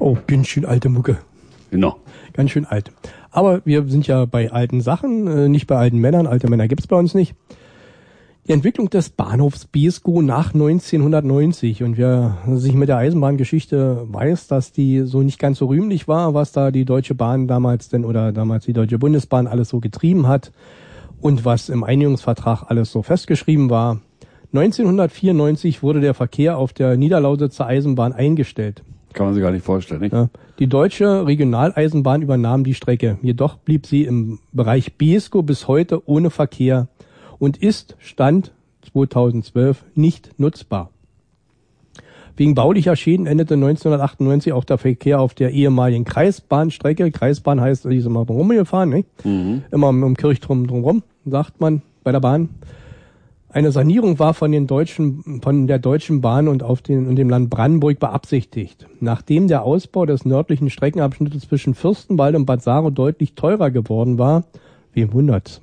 Oh, ganz schön alte Mucke. Genau. Ganz schön alt. Aber wir sind ja bei alten Sachen, nicht bei alten Männern. Alte Männer gibt's bei uns nicht. Die Entwicklung des Bahnhofs Beeskow nach 1990. Und wer sich mit der Eisenbahngeschichte weiß, dass die so nicht ganz so rühmlich war, was da die Deutsche Bahn damals damals die Deutsche Bundesbahn alles so getrieben hat und was im Einigungsvertrag alles so festgeschrieben war. 1994 wurde der Verkehr auf der Niederlausitzer Eisenbahn eingestellt. Kann man sich gar nicht vorstellen, nicht? Ja, die Deutsche Regionaleisenbahn übernahm die Strecke. Jedoch blieb sie im Bereich Beeskow bis heute ohne Verkehr und ist, Stand 2012, nicht nutzbar. Wegen baulicher Schäden endete 1998 auch der Verkehr auf der ehemaligen Kreisbahnstrecke. Kreisbahn heißt, die ist immer rumgefahren, nicht? Mhm. Immer um Kirchturm drumherum, sagt man bei der Bahn. Eine Sanierung war von der Deutschen Bahn und dem Land Brandenburg beabsichtigt. Nachdem der Ausbau des nördlichen Streckenabschnittes zwischen Fürstenwalde und Bad Saro deutlich teurer geworden war, wem wundert's,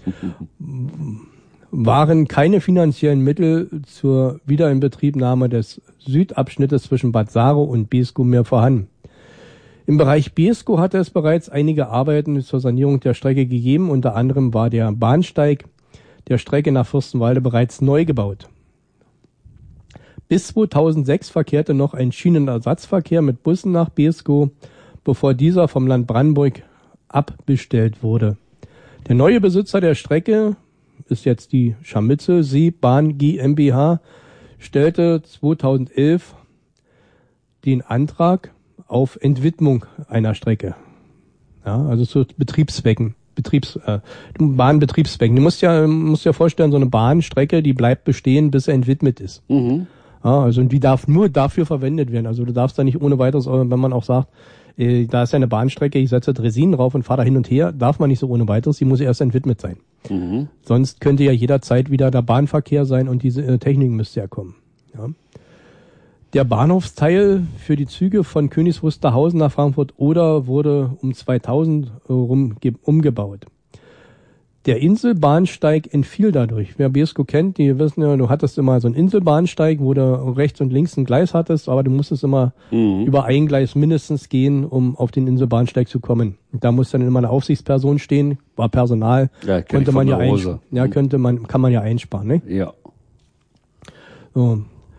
waren keine finanziellen Mittel zur Wiederinbetriebnahme des Südabschnittes zwischen Bad Saro und Beeskow mehr vorhanden. Im Bereich Beeskow hatte es bereits einige Arbeiten zur Sanierung der Strecke gegeben. Unter anderem war der Bahnsteig der Strecke nach Fürstenwalde bereits neu gebaut. Bis 2006 verkehrte noch ein Schienenersatzverkehr mit Bussen nach Beeskow, bevor dieser vom Land Brandenburg abbestellt wurde. Der neue Besitzer der Strecke ist jetzt die Scharmützel Seebahn GmbH, stellte 2011 den Antrag auf Entwidmung einer Strecke. Ja, also zu Betriebszwecken. Bahnbetriebszwecken. Du musst ja vorstellen, so eine Bahnstrecke, die bleibt bestehen, bis er entwidmet ist. Mhm. Ja, also und die darf nur dafür verwendet werden. Also du darfst da nicht ohne weiteres, wenn man auch sagt, da ist ja eine Bahnstrecke, ich setze Dresinen drauf und fahre da hin und her, darf man nicht so ohne weiteres, die muss erst entwidmet sein. Mhm. Sonst könnte ja jederzeit wieder der Bahnverkehr sein und diese Technik müsste ja kommen. Ja. Der Bahnhofsteil für die Züge von Königs Wusterhausen nach Frankfurt-Oder wurde um 2000 umgebaut. Der Inselbahnsteig entfiel dadurch. Wer Beeskow kennt, die wissen ja, du hattest immer so einen Inselbahnsteig, wo du rechts und links ein Gleis hattest, aber du musstest immer über ein Gleis mindestens gehen, um auf den Inselbahnsteig zu kommen. Da musste dann immer eine Aufsichtsperson stehen, war Personal, ja, kann man ja einsparen, ne? Ja. So.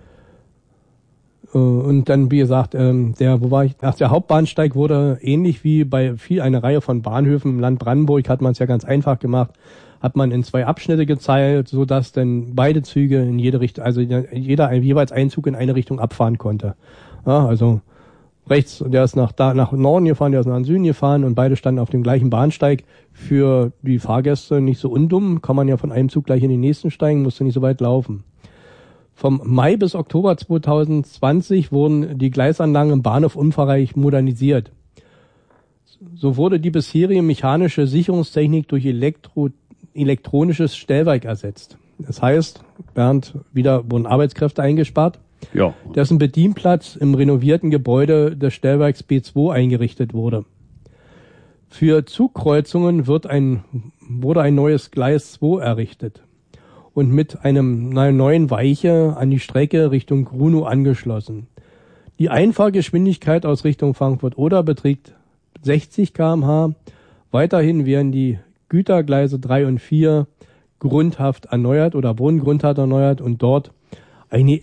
Und dann, wie gesagt, der Hauptbahnsteig wurde ähnlich wie bei einer Reihe von Bahnhöfen im Land Brandenburg, hat man es ja ganz einfach gemacht, hat man in 2 Abschnitte geteilt, so dass dann beide Züge in jede Richtung, also jeder jeweils ein Zug in eine Richtung abfahren konnte. Ja, also rechts, der ist nach Norden gefahren, der ist nach Süden gefahren und beide standen auf dem gleichen Bahnsteig. Für die Fahrgäste nicht so undumm, kann man ja von einem Zug gleich in den nächsten steigen, musste nicht so weit laufen. Vom Mai bis Oktober 2020 wurden die Gleisanlagen im Bahnhof umfangreich modernisiert. So wurde die bisherige mechanische Sicherungstechnik durch elektronisches Stellwerk ersetzt. Das heißt, Bernd, wieder wurden Arbeitskräfte eingespart, ja, dessen Bedienplatz im renovierten Gebäude des Stellwerks B2 eingerichtet wurde. Für Zugkreuzungen wurde ein neues Gleis 2 errichtet und mit einer neuen Weiche an die Strecke Richtung Grunow angeschlossen. Die Einfahrgeschwindigkeit aus Richtung Frankfurt-Oder beträgt 60 km/h. Weiterhin werden die Gütergleise 3 und 4 grundhaft erneuert oder wurden grundhaft erneuert und dort eine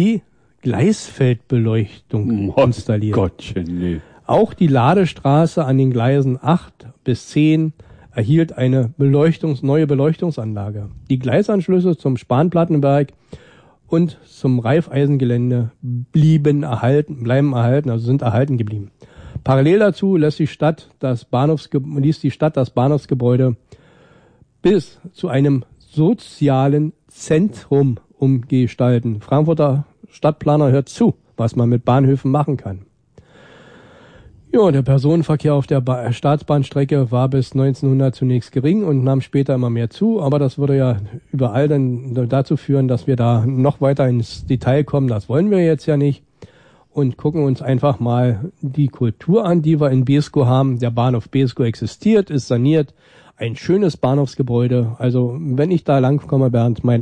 LED-Gleisfeldbeleuchtung installiert. Gottchen, nee. Auch die Ladestraße an den Gleisen 8 bis 10 erhielt eine neue Beleuchtungsanlage. Die Gleisanschlüsse zum Spanplattenwerk und zum Reifeisengelände bleiben erhalten, also sind erhalten geblieben. Parallel dazu ließ die Stadt das Bahnhofsgebäude bis zu einem sozialen Zentrum umgestalten. Frankfurter Stadtplaner hört zu, was man mit Bahnhöfen machen kann. Ja, der Personenverkehr auf der Staatsbahnstrecke war bis 1900 zunächst gering und nahm später immer mehr zu, aber das würde ja überall dann dazu führen, dass wir da noch weiter ins Detail kommen. Das wollen wir jetzt ja nicht und gucken uns einfach mal die Kultur an, die wir in Beeskow haben. Der Bahnhof Beeskow existiert, ist saniert, ein schönes Bahnhofsgebäude. Also wenn ich da langkomme, Bernd, mein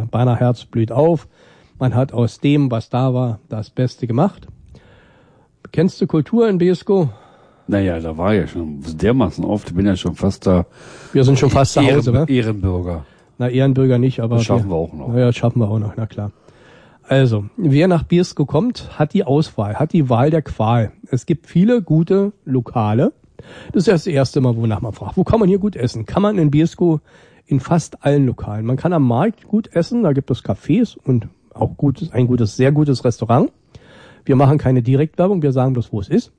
Eisenbahnerherz blüht auf. Man hat aus dem, was da war, das Beste gemacht. Kennst du Kultur in Beeskow? Naja, da war ja schon dermaßen oft. Ich bin ja schon fast da. Wir sind schon fast zu Hause, wa? Ehrenbürger. Na, Ehrenbürger nicht, aber... Das schaffen wir auch noch. Naja, das schaffen wir auch noch, na klar. Also, wer nach Beeskow kommt, hat die Auswahl, hat die Wahl der Qual. Es gibt viele gute Lokale. Das ist ja das erste Mal, wonach man fragt. Wo kann man hier gut essen? Kann man in Beeskow in fast allen Lokalen. Man kann am Markt gut essen, da gibt es Cafés und auch ein sehr gutes Restaurant. Wir machen keine Direktwerbung, wir sagen bloß, wo es ist.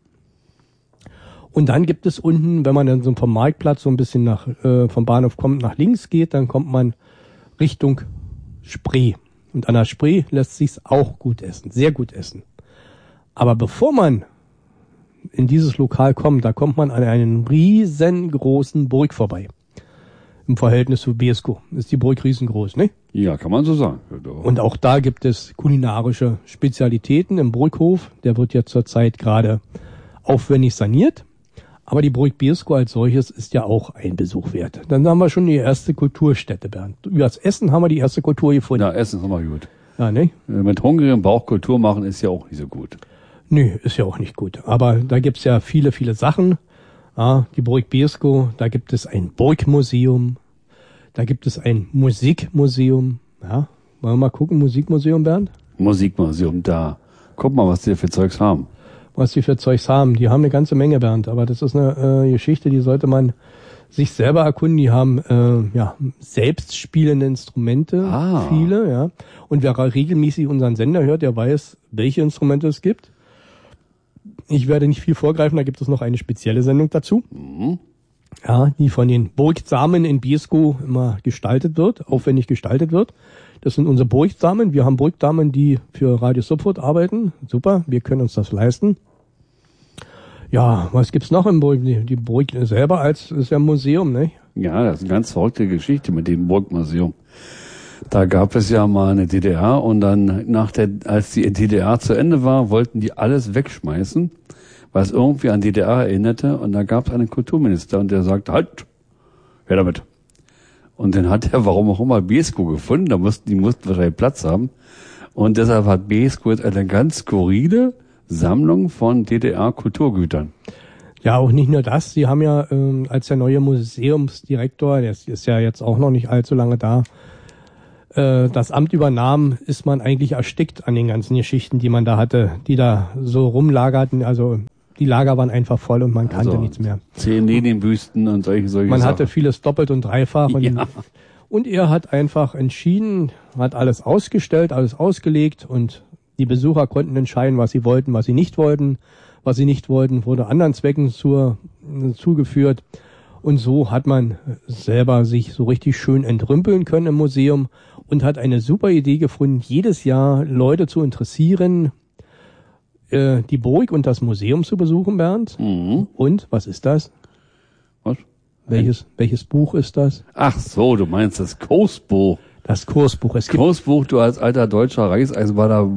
Und dann gibt es unten, wenn man dann so vom Marktplatz so ein bisschen vom Bahnhof kommt, nach links geht, dann kommt man Richtung Spree. Und an der Spree lässt sich's auch gut essen, sehr gut essen. Aber bevor man in dieses Lokal kommt, da kommt man an einen riesengroßen Burg vorbei. Im Verhältnis zu Beeskow ist die Burg riesengroß, ne? Ja, kann man so sagen. Und auch da gibt es kulinarische Spezialitäten im Burghof. Der wird ja zurzeit gerade aufwendig saniert. Aber die Burg Beeskow als solches ist ja auch ein Besuch wert. Dann haben wir schon die erste Kulturstätte, Bernd. Über das Essen haben wir die erste Kultur gefunden. Ja, Essen ist immer gut. Ja, ne? Mit hungrigem Bauch Kultur machen ist ja auch nicht so gut. Nö, ist ja auch nicht gut. Aber da gibt's ja viele, viele Sachen. Ja, die Burg Beeskow, da gibt es ein Burgmuseum. Da gibt es ein Musikmuseum. Ja, wollen wir mal gucken, Musikmuseum, Bernd? Musikmuseum, da. Guck mal, was die für Zeugs haben. Was die für Zeugs haben. Die haben eine ganze Menge, Bernd. Aber das ist eine Geschichte, die sollte man sich selber erkunden. Die haben selbst spielende Instrumente, viele. Ja. Und wer regelmäßig unseren Sender hört, der weiß, welche Instrumente es gibt. Ich werde nicht viel vorgreifen, da gibt es noch eine spezielle Sendung dazu. Mhm. Ja, die von den Burgdamen in Beeskow immer gestaltet wird, aufwendig gestaltet wird. Das sind unsere Burgdamen. Wir haben Burgdamen, die für Radio Sopfurt arbeiten. Super, wir können uns das leisten. Ja, was gibt's noch im Burg? Die Burg selber ist ja ein Museum, ne? Ja, das ist eine ganz verrückte Geschichte mit dem Burgmuseum. Da gab es ja mal eine DDR und dann als die DDR zu Ende war, wollten die alles wegschmeißen, was irgendwie an DDR erinnerte. Und da gab es einen Kulturminister und der sagte, halt, her damit. Und dann hat er, warum auch immer, Beeskow gefunden. Die mussten wahrscheinlich Platz haben. Und deshalb hat Beeskow jetzt eine ganz skurrile Sammlung von DDR-Kulturgütern. Ja, auch nicht nur das. Sie haben ja als der neue Museumsdirektor, der ist ja jetzt auch noch nicht allzu lange da, das Amt übernahm, ist man eigentlich erstickt an den ganzen Geschichten, die man da hatte, die da so rumlagerten. Also die Lager waren einfach voll und man kannte nichts mehr. 10 Lenienbüsten und solche Man Sachen. hatte vieles doppelt und dreifach. Ja. Und er hat einfach entschieden, hat alles ausgestellt, alles ausgelegt und die Besucher konnten entscheiden, was sie wollten, was sie nicht wollten. Was sie nicht wollten, wurde anderen Zwecken zugeführt. Und so hat man selber sich so richtig schön entrümpeln können im Museum und hat eine super Idee gefunden, jedes Jahr Leute zu interessieren, die Burg und das Museum zu besuchen, Bernd. Mhm. Und, was ist das? Was? Welches Buch ist das? Ach so, du meinst das Kursbuch. Das Kursbuch. Kursbuch, du als alter deutscher Reichseisenbahner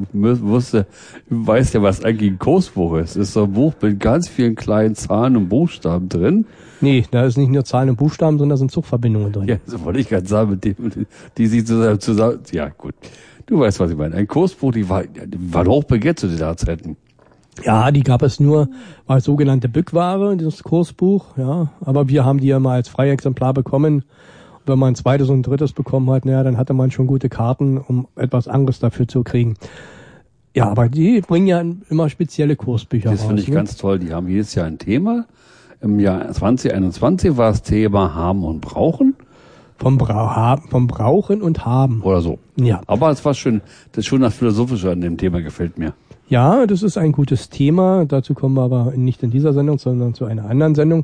weißt ja, was eigentlich ein Kursbuch ist. Das ist so ein Buch mit ganz vielen kleinen Zahlen und Buchstaben drin. Nee, da ist nicht nur Zahlen und Buchstaben, sondern da sind Zugverbindungen drin. Ja, so wollte ich gerade sagen, mit dem, die sich zusammen, ja gut. Du weißt, was ich meine. Ein Kursbuch, die war hochbegehrt zu der Zeiten. Ja, die gab es nur als sogenannte Bückware, dieses Kursbuch, ja. Aber wir haben die ja mal als Freiexemplar bekommen. Wenn man ein zweites und ein drittes bekommen hat, naja, dann hatte man schon gute Karten, um etwas anderes dafür zu kriegen. Ja, aber die bringen ja immer spezielle Kursbücher raus. Das finde ich ganz toll. Die haben jedes Jahr ein Thema. Im Jahr 2021 war das Thema Haben und Brauchen. Vom Brauchen und Haben. Oder so. Ja. Aber es war schön. Das Philosophische an dem Thema gefällt mir. Ja, das ist ein gutes Thema. Dazu kommen wir aber nicht in dieser Sendung, sondern zu einer anderen Sendung.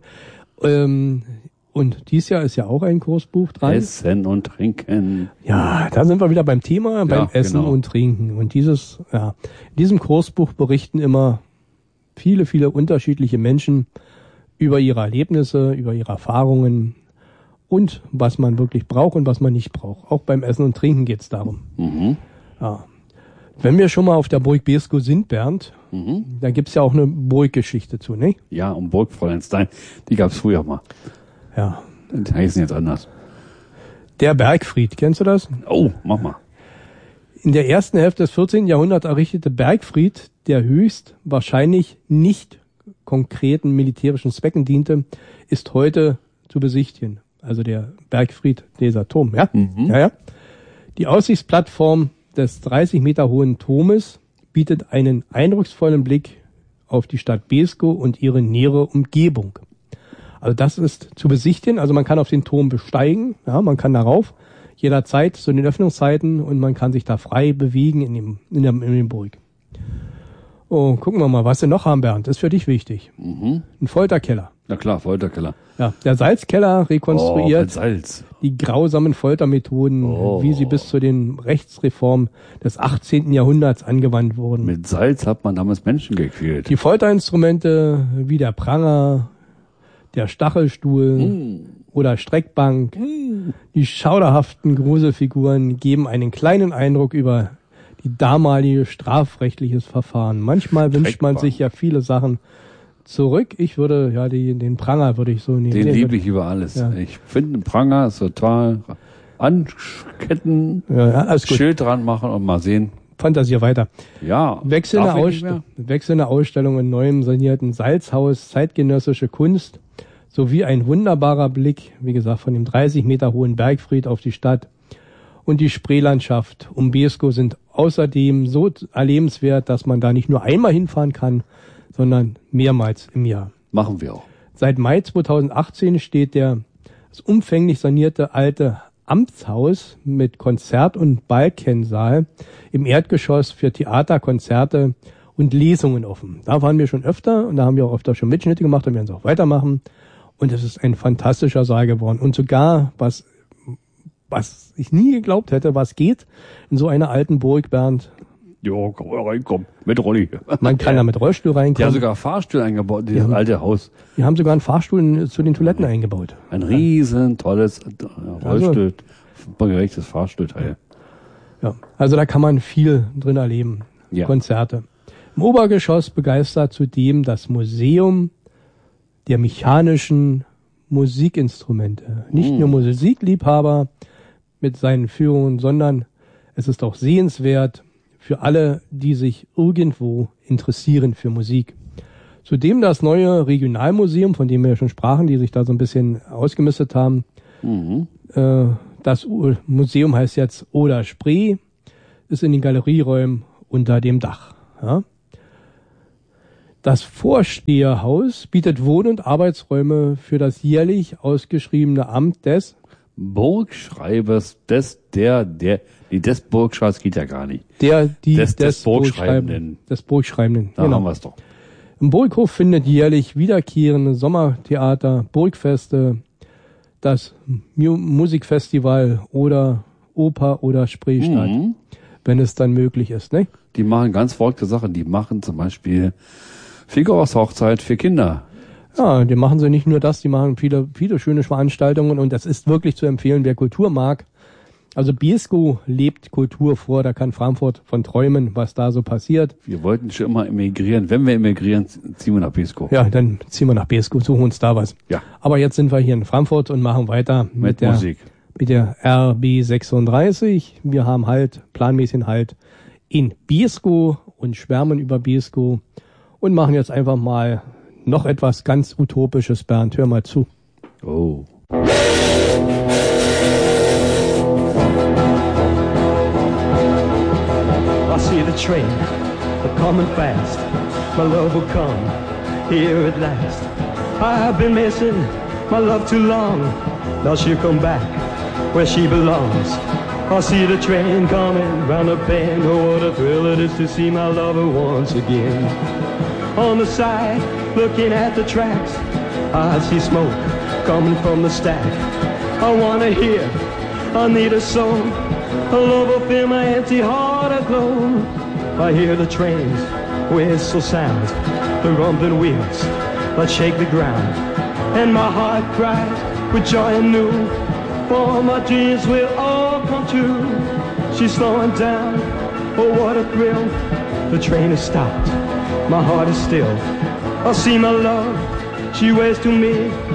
Und dieses Jahr ist ja auch ein Kursbuch dran. Essen und Trinken. Ja, da sind wir wieder beim Thema, beim Essen und Trinken. Und in diesem Kursbuch berichten immer viele, viele unterschiedliche Menschen über ihre Erlebnisse, über ihre Erfahrungen und was man wirklich braucht und was man nicht braucht. Auch beim Essen und Trinken geht's darum. Mhm. Ja. Wenn wir schon mal auf der Burg Beeskow sind, Bernd, da gibt's ja auch eine Burggeschichte zu, ne? Ja, um Burg Fräuleinstein. Die gab's früher mal. Ja. Die heißen jetzt anders. Der Bergfried, kennst du das? Oh, mach mal. In der ersten Hälfte des 14. Jahrhunderts errichtete Bergfried der höchst wahrscheinlich nicht konkreten militärischen Zwecken diente, ist heute zu besichtigen. Also der Bergfried, dieser Turm, ja? Ja. Die Aussichtsplattform des 30 Meter hohen Turmes bietet einen eindrucksvollen Blick auf die Stadt Beeskow und ihre nähere Umgebung. Also das ist zu besichtigen. Also man kann auf den Turm besteigen, ja, man kann darauf jederzeit zu den Öffnungszeiten und man kann sich da frei bewegen in dem Burg. Oh, gucken wir mal, was wir noch haben, Bernd. Das ist für dich wichtig. Ein Folterkeller. Na klar, Folterkeller. Ja, der Salzkeller rekonstruiert mit Salz. Die grausamen Foltermethoden, wie sie bis zu den Rechtsreformen des 18. Jahrhunderts angewandt wurden. Mit Salz hat man damals Menschen gequält. Die Folterinstrumente wie der Pranger, der Stachelstuhl oder Streckbank, die schauderhaften Gruselfiguren geben einen kleinen Eindruck über die damalige strafrechtliches Verfahren. Manchmal wünscht man sich ja viele Sachen zurück. Ich würde, ja, den Pranger würde ich so nehmen. Den liebe ich über alles. Ja. Ich finde, einen Pranger ist total anketten, Schild dran machen und mal sehen. Fantasier weiter. Ja. Wechselnde Ausstellung in neuem sanierten Salzhaus, zeitgenössische Kunst, sowie ein wunderbarer Blick, wie gesagt, von dem 30 Meter hohen Bergfried auf die Stadt und die Spreelandschaft um Beeskow sind außerdem so erlebenswert, dass man da nicht nur einmal hinfahren kann, sondern mehrmals im Jahr. Machen wir auch. Seit Mai 2018 steht das umfänglich sanierte alte Amtshaus mit Konzert- und Balkensaal im Erdgeschoss für Theater, Konzerte und Lesungen offen. Da waren wir schon öfter und da haben wir auch öfter schon Mitschnitte gemacht und werden es auch weitermachen. Und es ist ein fantastischer Saal geworden. Und sogar, was ich nie geglaubt hätte, was geht in so einer alten Burg, Bernd. Jo, kann man reinkommen. Mit Rolli. Man kann da mit Rollstuhl reinkommen. Die haben sogar Fahrstuhl eingebaut, dieses alte Haus. Die haben sogar einen Fahrstuhl zu den Toiletten eingebaut. Ein riesen tolles Rollstuhl, gerechtes Fahrstuhlteil. Ja, also da kann man viel drin erleben. Ja. Konzerte. Im Obergeschoss begeistert zudem das Museum der mechanischen Musikinstrumente. Nicht nur Musikliebhaber mit seinen Führungen, sondern es ist auch sehenswert für alle, die sich irgendwo interessieren für Musik. Zudem das neue Regionalmuseum, von dem wir ja schon sprachen, die sich da so ein bisschen ausgemistet haben. Das Museum heißt jetzt Oder Spree, ist in den Galerieräumen unter dem Dach. Ja. Das Vorsteherhaus bietet Wohn- und Arbeitsräume für das jährlich ausgeschriebene Amt des Burgschreibers, des Burgschreibers geht ja gar nicht. Des Burgschreibenden. Des Burgschreibenden. Da haben wir es doch. Im Burghof findet jährlich wiederkehrende Sommertheater, Burgfeste, das Musikfestival oder Oper oder Spree statt, wenn es dann möglich ist, ne? Die machen ganz verrückte Sachen. Die machen zum Beispiel Figaros Hochzeit für Kinder. Ja, die machen sie nicht nur das, die machen viele, viele schöne Veranstaltungen und das ist wirklich zu empfehlen, wer Kultur mag. Also Beeskow lebt Kultur vor, da kann Frankfurt von träumen, was da so passiert. Wir wollten schon immer emigrieren. Wenn wir emigrieren, ziehen wir nach Beeskow. Ja, dann ziehen wir nach Beeskow, suchen uns da was. Ja. Aber jetzt sind wir hier in Frankfurt und machen weiter mit der Musik. Mit der RB36. Wir haben planmäßig Halt in Beeskow und schwärmen über Beeskow und machen jetzt einfach mal noch etwas ganz Utopisches, Bernd. Hör mal zu. Oh. I see the train coming fast. My love will come here at last. I've been missing my love too long. Now she'll come back where she belongs. I see the train coming round the bend. Oh, what a thrill it is to see my lover once again. On the side, looking at the tracks, I see smoke coming from the stack. I wanna hear, I need a song. A love will fill my empty heart aglow. I hear the trains whistle sounds, the rumbling wheels that shake the ground, and my heart cries with joy anew, for my dreams will all come true. She's slowing down, oh what a thrill. The train has stopped, my heart is still. I see my love, she waves to me